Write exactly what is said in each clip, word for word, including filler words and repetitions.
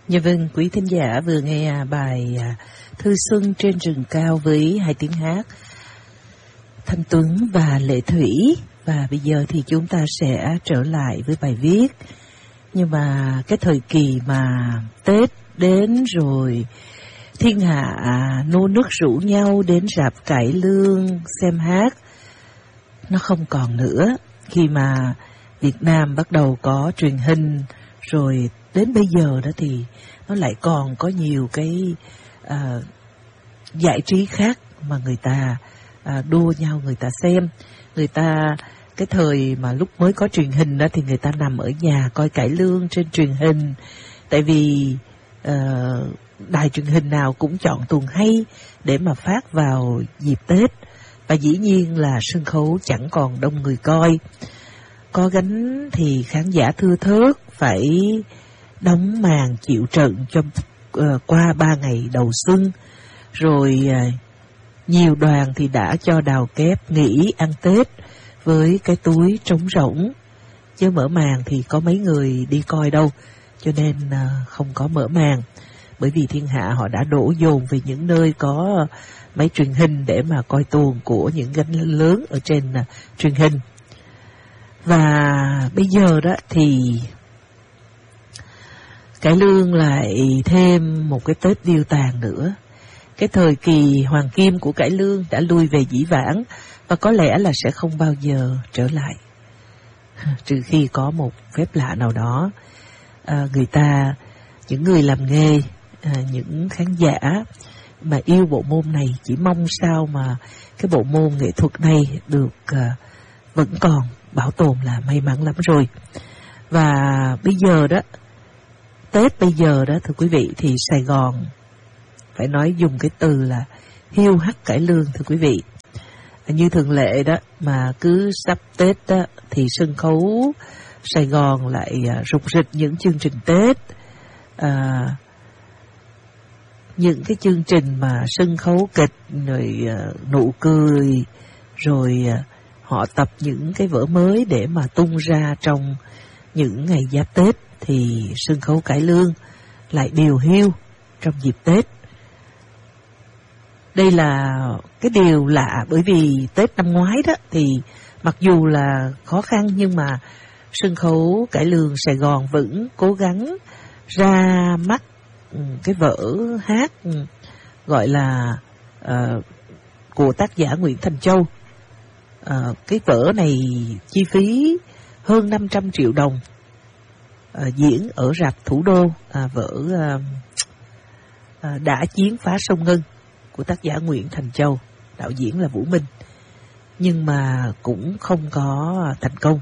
Dạ vâng, quý thính giả vừa nghe bài Thư Xuân trên rừng cao với hai tiếng hát Thanh Tuấn và Lệ Thủy. Và bây giờ thì chúng ta sẽ trở lại với bài viết. Nhưng mà cái thời kỳ mà Tết đến rồi, thiên hạ nô nức rủ nhau đến rạp cải lương xem hát, nó không còn nữa. Khi mà Việt Nam bắt đầu có truyền hình, rồi đến bây giờ đó thì nó lại còn có nhiều cái uh, giải trí khác mà người ta uh, đua nhau người ta xem. Người ta, cái thời mà lúc mới có truyền hình đó thì người ta nằm ở nhà coi cải lương trên truyền hình. Tại vì uh, đài truyền hình nào cũng chọn tuần hay để mà phát vào dịp Tết. Và dĩ nhiên là sân khấu chẳng còn đông người coi. Có gánh thì khán giả thưa thớt, phải đóng màn chịu trận cho uh, qua ba ngày đầu xuân. Rồi uh, nhiều đoàn thì đã cho đào kép nghỉ ăn Tết với cái túi trống rỗng. Chứ mở màn thì có mấy người đi coi đâu, cho nên uh, không có mở màn. Bởi vì thiên hạ họ đã đổ dồn về những nơi có máy truyền hình để mà coi tuồng của những gánh lớn ở trên uh, truyền hình. Và bây giờ đó thì cải lương lại thêm một cái Tết điêu tàn nữa. Cái thời kỳ hoàng kim của cải lương đã lui về dĩ vãng và có lẽ là sẽ không bao giờ trở lại. Trừ khi có một phép lạ nào đó. À, người ta, những người làm nghề, à, những khán giả mà yêu bộ môn này chỉ mong sao mà cái bộ môn nghệ thuật này được à, vẫn còn bảo tồn là may mắn lắm rồi. Và bây giờ đó, Tết bây giờ đó thưa quý vị, thì Sài Gòn phải nói dùng cái từ là hiu hắt cải lương thưa quý vị. Như thường lệ đó, mà cứ sắp Tết đó thì sân khấu Sài Gòn lại rục rịch những chương trình Tết. À, những cái chương trình mà sân khấu kịch, rồi uh, nụ cười, rồi uh, họ tập những cái vở mới để mà tung ra trong những ngày giáp Tết, thì sân khấu cải lương lại điều hiu trong dịp Tết. Đây là cái điều lạ, bởi vì Tết năm ngoái đó thì mặc dù là khó khăn nhưng mà sân khấu cải lương Sài Gòn vẫn cố gắng ra mắt cái vở hát gọi là uh, của tác giả Nguyễn Thành Châu. Uh, cái vở này chi phí hơn năm trăm triệu đồng, uh, diễn ở rạp Thủ Đô, uh, vở uh, uh, Đã Chiến Phá Sông Ngân của tác giả Nguyễn Thành Châu, đạo diễn là Vũ Minh, nhưng mà cũng không có thành công.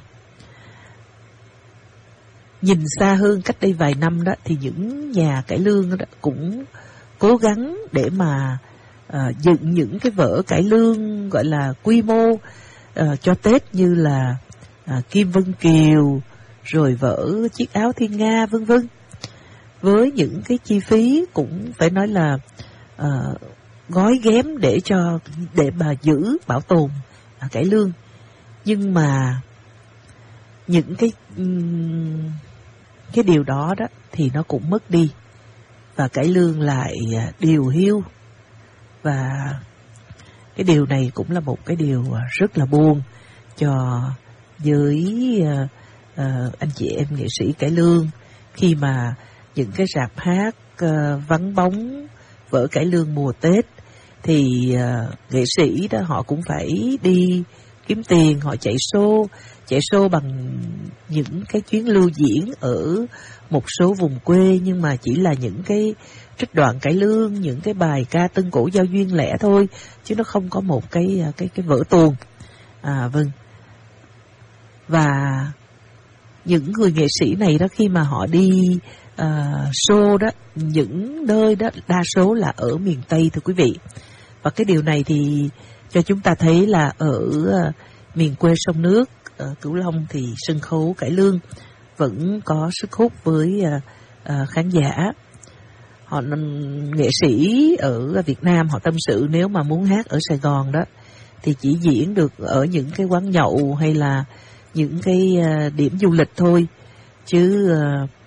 Nhìn xa hơn, cách đây vài năm đó thì những nhà cải lương đó cũng cố gắng để mà uh, dựng những cái vở cải lương gọi là quy mô uh, cho Tết, như là uh, Kim Vân Kiều, rồi vở Chiếc Áo Thiên Nga vân vân, với những cái chi phí cũng phải nói là uh, gói ghém để cho để mà giữ bảo tồn uh, cải lương. Nhưng mà những cái um, cái điều đó đó thì nó cũng mất đi, và cải lương lại uh, điều hiu. Và cái điều này cũng là một cái điều uh, rất là buồn cho với uh, uh, anh chị em nghệ sĩ cải lương, khi mà những cái rạp hát uh, vắng bóng vở cải lương mùa Tết thì uh, nghệ sĩ đó họ cũng phải đi kiếm tiền, họ chạy show, chạy show bằng những cái chuyến lưu diễn ở một số vùng quê, nhưng mà chỉ là những cái trích đoạn cải lương, những cái bài ca tân cổ giao duyên lẻ thôi, chứ nó không có một cái cái cái vở tuồng. À vâng. Và những người nghệ sĩ này đó, khi mà họ đi uh, show đó, những nơi đó đa số là ở miền Tây thưa quý vị. Và cái điều này thì cho chúng ta thấy là ở uh, miền quê sông nước, ở Cửu Long, thì sân khấu cải lương vẫn có sức hút với uh, uh, khán giả. Họ nghệ sĩ ở Việt Nam họ tâm sự nếu mà muốn hát ở Sài Gòn đó thì chỉ diễn được ở những cái quán nhậu hay là những cái uh, điểm du lịch thôi, chứ uh,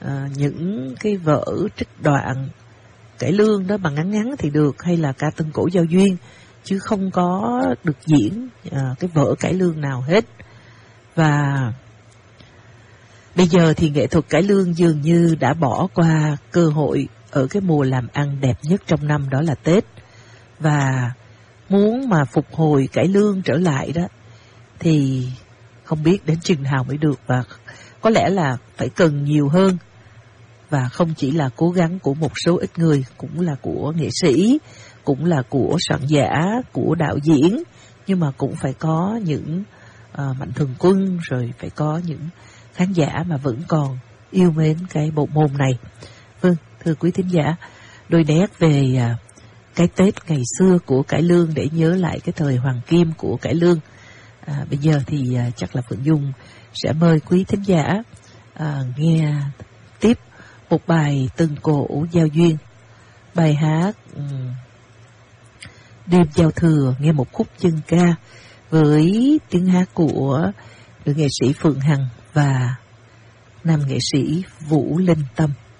à, những cái vở trích đoạn cải lương đó mà ngắn ngắn thì được, hay là ca tân cổ giao duyên, chứ không có được diễn à, cái vở cải lương nào hết. Và bây giờ thì nghệ thuật cải lương dường như đã bỏ qua cơ hội ở cái mùa làm ăn đẹp nhất trong năm, đó là Tết. Và muốn mà phục hồi cải lương trở lại đó thì không biết đến chừng nào mới được, và có lẽ là phải cần nhiều hơn. Và không chỉ là cố gắng của một số ít người, cũng là của nghệ sĩ, cũng là của soạn giả, của đạo diễn, nhưng mà cũng phải có những uh, mạnh thường quân, rồi phải có những khán giả mà vẫn còn yêu mến cái bộ môn này. Vâng, thưa quý thính giả, đôi nét về uh, cái Tết ngày xưa của cải lương để nhớ lại cái thời hoàng kim của cải lương. À, bây giờ thì uh, chắc là Phượng Dung sẽ mời quý thính giả uh, nghe tiếp một bài tân cổ giao duyên, bài hát um, đêm giao thừa, nghe một khúc dân ca với tiếng hát của nữ nghệ sĩ Phượng Hằng và nam nghệ sĩ Vũ Linh Tâm.